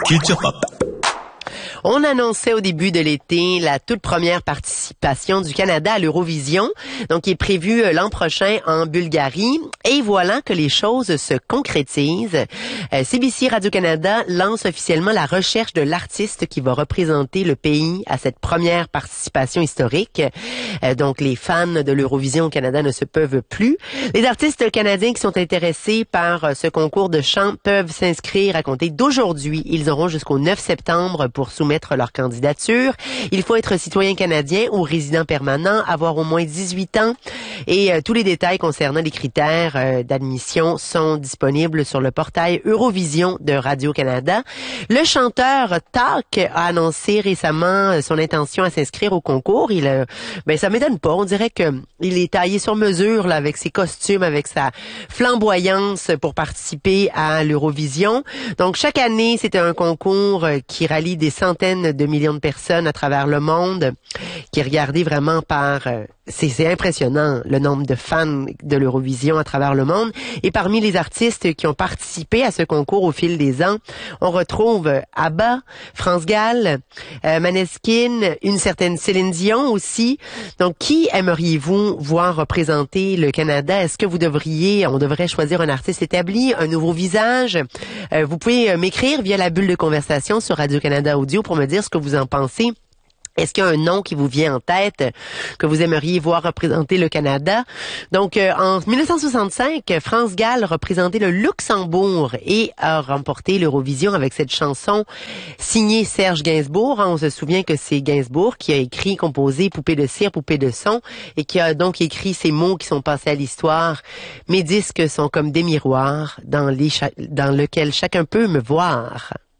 Culture Pop. On annonçait au début de l'été la toute première participation du Canada à l'Eurovision, donc qui est prévue l'an prochain en Bulgarie. Et voilà que les choses se concrétisent. CBC Radio-Canada lance officiellement la recherche de l'artiste qui va représenter le pays à cette première participation historique. Donc les fans de l'Eurovision au Canada ne se peuvent plus. Les artistes canadiens qui sont intéressés par ce concours de chant peuvent s'inscrire à compter d'aujourd'hui. Ils auront jusqu'au 9 septembre pour soumettre leur candidature. Il faut être citoyen canadien ou résident permanent, avoir au moins 18 ans et tous les détails concernant les critères d'admission sont disponibles sur le portail Eurovision de Radio-Canada. Le chanteur Tak a annoncé récemment son intention à s'inscrire au concours. Ça m'étonne pas. On dirait que il est taillé sur mesure là, avec ses costumes, avec sa flamboyance pour participer à l'Eurovision. Donc chaque année, c'est un concours qui rallie des centaines de millions de personnes à travers le monde, qui est regardé vraiment par... C'est impressionnant le nombre de fans de l'Eurovision à travers le monde. Et parmi les artistes qui ont participé à ce concours au fil des ans, on retrouve ABBA, France Gall, Maneskin, une certaine Céline Dion aussi. Donc, qui aimeriez-vous voir représenter le Canada? Est-ce que on devrait choisir un artiste établi, un nouveau visage? Vous pouvez m'écrire via la bulle de conversation sur Radio-Canada Audio pour me dire ce que vous en pensez. Est-ce qu'il y a un nom qui vous vient en tête que vous aimeriez voir représenter le Canada? Donc, en 1965, France Gall représentait le Luxembourg et a remporté l'Eurovision avec cette chanson signée Serge Gainsbourg. On se souvient que c'est Gainsbourg qui a écrit, composé Poupée de cire, poupée de son et qui a donc écrit ces mots qui sont passés à l'histoire. Mes disques sont comme des miroirs dans lesquels chacun peut me voir.